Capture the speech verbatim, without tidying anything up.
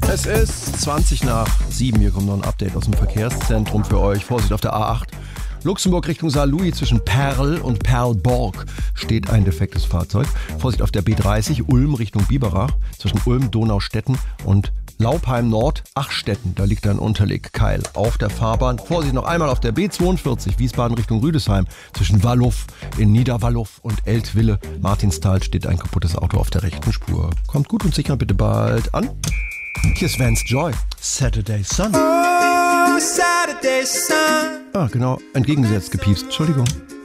Es ist zwanzig nach sieben. Hier kommt noch ein Update aus dem Verkehrszentrum für euch. Vorsicht auf der A acht. Luxemburg Richtung Saarlouis zwischen Perl und Perlborg steht ein defektes Fahrzeug. Vorsicht auf der B dreißig Ulm Richtung Biberach zwischen Ulm, Donaustetten und Laupheim Nord, Achstetten. Da liegt ein Unterlegkeil auf der Fahrbahn. Vorsicht noch einmal auf der B zweiundvierzig Wiesbaden Richtung Rüdesheim zwischen Walluff in Niederwalluff und Eltville, Martinsthal steht ein kaputtes Auto auf der rechten Spur. Kommt gut und sicher bitte bald an. Hier ist Vance Joy, Saturday Sun. Oh, Saturday Sun. Ah, genau, entgegengesetzt gepiepst. Entschuldigung.